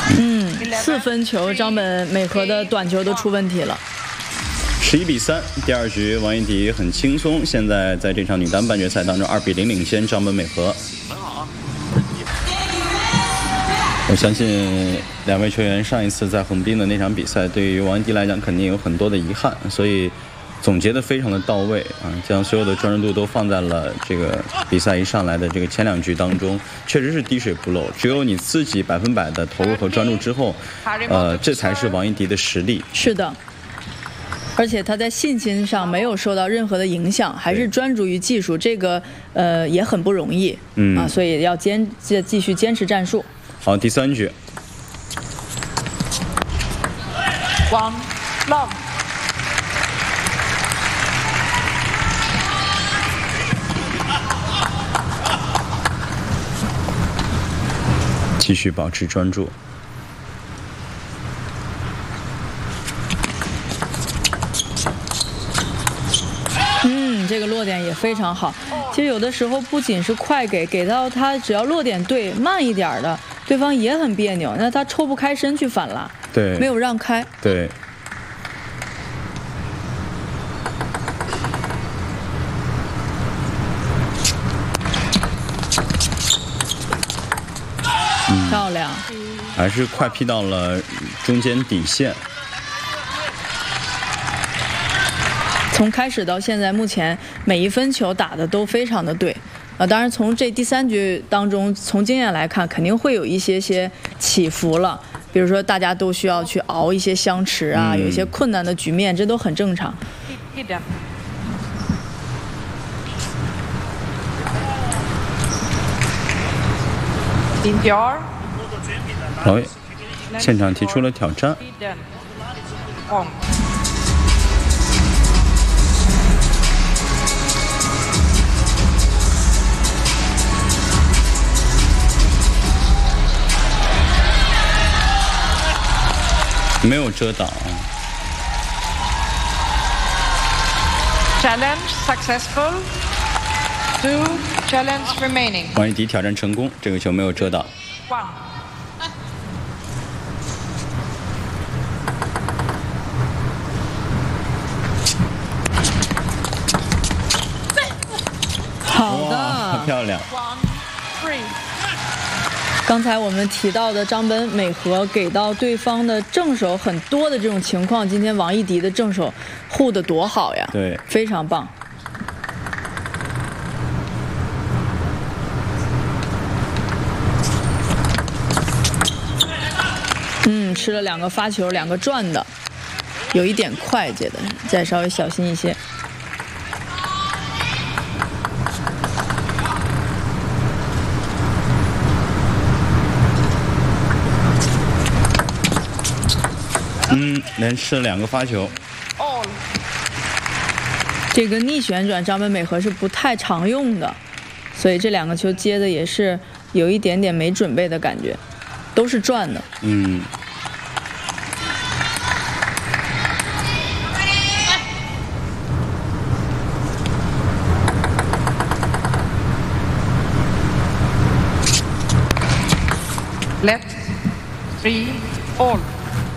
4分球，张本美和的短球都出问题了。 11比3，第2局王艺迪很轻松，现在在这场女单半决赛当中2比0领先张本美和。我相信2位球员上一次在横滨的那场比赛，对于王艺迪来讲肯定有很多的遗憾，所以总结的非常的到位啊，将所有的专注度都放在了这个比赛一上来的这个前2局当中，确实是滴水不漏。只有你自己100%的投入和专注之后，这才是王艺迪的实力。 是的。而且他在信心上没有受到任何的影响，还是专注于技术，这个也很不容易啊，所以要继续坚持战术。 好，第3局。 One love。 继续保持专注。 这个落点也非常好。其实有的时候不仅是快给到他，只要落点对，慢一点的，对方也很别扭，那他抽不开身去反拉， 对， 没有让开。 对。 漂亮， 还是快劈到了中间底线。 从开始到现在，目前每一分球打的都非常的对，当然从这第3局当中，从经验来看，肯定会有一些起伏了。比如说大家都需要去熬一些相持啊，有一些困难的局面，这都很正常。 老魏，现场提出了挑战。没有遮挡。 Challenge successful. 2 challenge remaining. 王艺迪挑战成功，这个球没有遮挡。 好的， 漂亮。 刚才我们提到的张本美和给到对方的正手很多的这种情况，今天王艺迪的正手护得多好呀！ 对， 非常棒。吃了2个发球，2个转的，有一点快，接的再稍微小心一些。 连吃了2个发球。 这个逆旋转张本美和是不太常用的，所以这2个球接的也是有一点点没准备的感觉，都是转的。 Left 3 all。